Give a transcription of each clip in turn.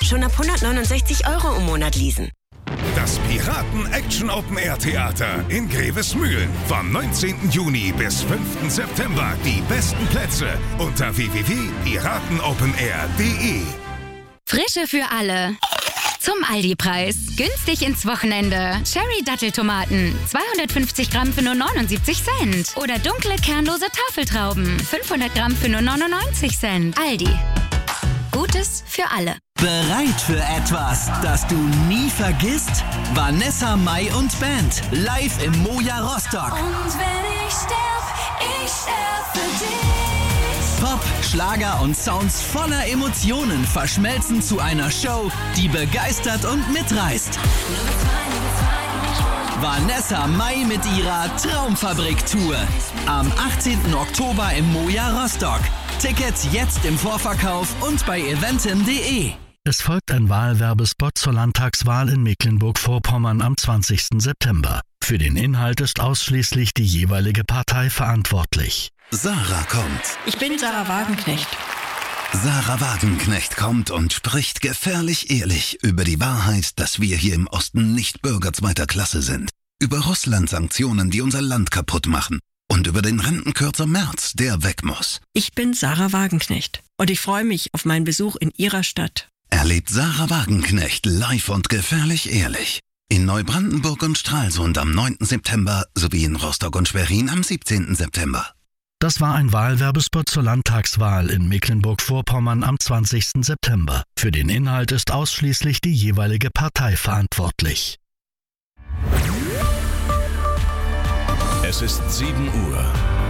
Schon ab 169 € im Monat leasen. Das Piraten-Action-Open-Air-Theater in Grevesmühlen. Vom 19. Juni bis 5. September. Die besten Plätze unter www.piratenopenair.de. Frische für alle. Zum Aldi-Preis. Günstig ins Wochenende. Cherry-Datteltomaten. 250 Gramm für nur 79 Cent. Oder dunkle, kernlose Tafeltrauben. 500 Gramm für nur 99 Cent. Aldi. Gutes für alle. Bereit für etwas, das du nie vergisst? Vanessa Mai und Band. Live im Moja Rostock. Und wenn ich sterb für dich. Pop, Schlager und Sounds voller Emotionen verschmelzen zu einer Show, die begeistert und mitreißt. Vanessa Mai mit ihrer Traumfabrik-Tour. Am 18. Oktober im Moja Rostock. Tickets jetzt im Vorverkauf und bei eventim.de. Es folgt ein Wahlwerbespot zur Landtagswahl in Mecklenburg-Vorpommern am 20. September. Für den Inhalt ist ausschließlich die jeweilige Partei verantwortlich. Sarah kommt. Ich bin Sarah Wagenknecht. Sarah Wagenknecht kommt und spricht gefährlich ehrlich über die Wahrheit, dass wir hier im Osten nicht Bürger zweiter Klasse sind. Über Russland-Sanktionen, die unser Land kaputt machen. Und über den Rentenkürzer Merz, der weg muss. Ich bin Sarah Wagenknecht und ich freue mich auf meinen Besuch in Ihrer Stadt. Erlebt Sarah Wagenknecht live und gefährlich ehrlich. In Neubrandenburg und Stralsund am 9. September sowie in Rostock und Schwerin am 17. September. Das war ein Wahlwerbespot zur Landtagswahl in Mecklenburg-Vorpommern am 20. September. Für den Inhalt ist ausschließlich die jeweilige Partei verantwortlich. Es ist 7 Uhr.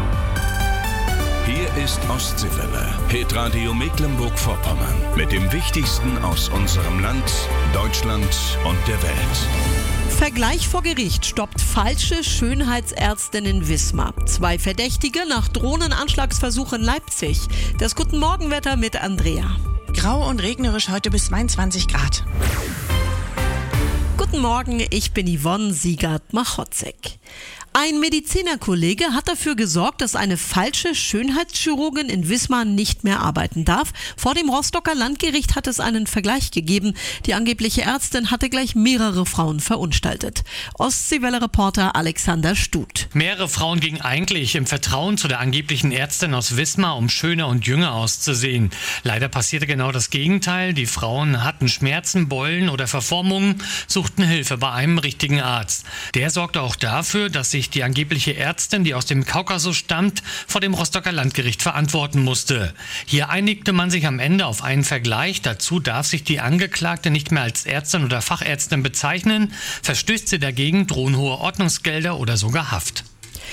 Hier ist Ostseewelle, Hitradio Mecklenburg-Vorpommern. Mit dem Wichtigsten aus unserem Land, Deutschland und der Welt. Vergleich vor Gericht stoppt falsche Schönheitsärztin in Wismar. 2 Verdächtige nach Drohnenanschlagsversuch in Leipzig. Das Guten Morgenwetter mit Andrea. Grau und regnerisch heute bis 22 Grad. Guten Morgen, ich bin Yvonne Siegert-Machotzek. Ein Medizinerkollege hat dafür gesorgt, dass eine falsche Schönheitschirurgin in Wismar nicht mehr arbeiten darf. Vor dem Rostocker Landgericht hat es einen Vergleich gegeben. Die angebliche Ärztin hatte gleich mehrere Frauen verunstaltet. Ostseewelle-Reporter Alexander Stut. Mehrere Frauen gingen eigentlich im Vertrauen zu der angeblichen Ärztin aus Wismar, um schöner und jünger auszusehen. Leider passierte genau das Gegenteil. Die Frauen hatten Schmerzen, Beulen oder Verformungen, suchten Hilfe bei einem richtigen Arzt. Der sorgte auch dafür, dass sich die angebliche Ärztin, die aus dem Kaukasus stammt, vor dem Rostocker Landgericht verantworten musste. Hier einigte man sich am Ende auf einen Vergleich. Dazu darf sich die Angeklagte nicht mehr als Ärztin oder Fachärztin bezeichnen. Verstößt sie dagegen, drohen hohe Ordnungsgelder oder sogar Haft.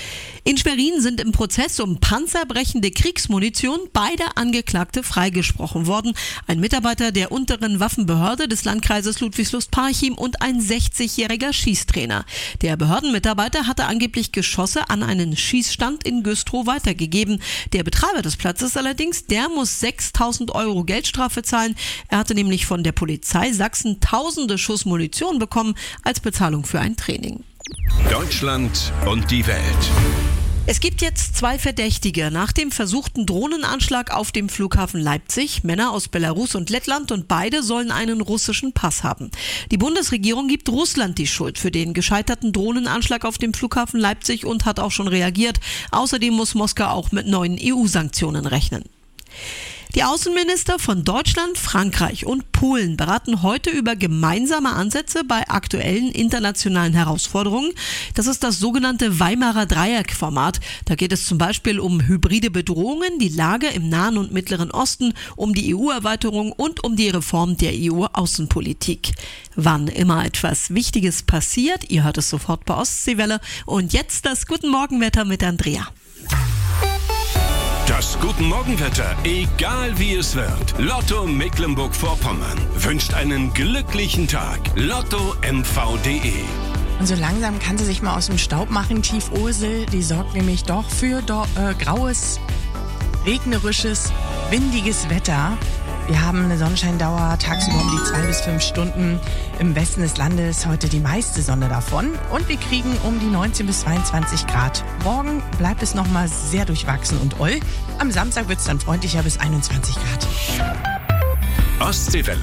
In Schwerin sind im Prozess um panzerbrechende Kriegsmunition beide Angeklagte freigesprochen worden. Ein Mitarbeiter der unteren Waffenbehörde des Landkreises Ludwigslust-Parchim und ein 60-jähriger Schießtrainer. Der Behördenmitarbeiter hatte angeblich Geschosse an einen Schießstand in Güstrow weitergegeben. Der Betreiber des Platzes allerdings, der muss 6.000 € Geldstrafe zahlen. Er hatte nämlich von der Polizei Sachsen tausende Schuss Munition bekommen als Bezahlung für ein Training. Deutschland und die Welt. Es gibt jetzt 2 Verdächtige nach dem versuchten Drohnenanschlag auf dem Flughafen Leipzig. Männer aus Belarus und Lettland und beide sollen einen russischen Pass haben. Die Bundesregierung gibt Russland die Schuld für den gescheiterten Drohnenanschlag auf dem Flughafen Leipzig und hat auch schon reagiert. Außerdem muss Moskau auch mit neuen EU-Sanktionen rechnen. Die Außenminister von Deutschland, Frankreich und Polen beraten heute über gemeinsame Ansätze bei aktuellen internationalen Herausforderungen. Das ist das sogenannte Weimarer Dreieck-Format. Da geht es zum Beispiel um hybride Bedrohungen, die Lage im Nahen und Mittleren Osten, um die EU-Erweiterung und um die Reform der EU-Außenpolitik. Wann immer etwas Wichtiges passiert, ihr hört es sofort bei Ostseewelle. Und jetzt das Guten Morgenwetter mit Andrea. Das Guten Morgenwetter, egal wie es wird. Lotto Mecklenburg-Vorpommern wünscht einen glücklichen Tag. LottoMV.de. Und so langsam kann sie sich mal aus dem Staub machen, Tief-Ursel. Die sorgt nämlich doch für graues, regnerisches, windiges Wetter. Wir haben eine Sonnenscheindauer tagsüber um die 2 bis 5 Stunden. Im Westen des Landes heute die meiste Sonne davon. Und wir kriegen um die 19 bis 22 Grad. Morgen bleibt es nochmal sehr durchwachsen und oll. Am Samstag wird es dann freundlicher bis 21 Grad. Ostseewelle.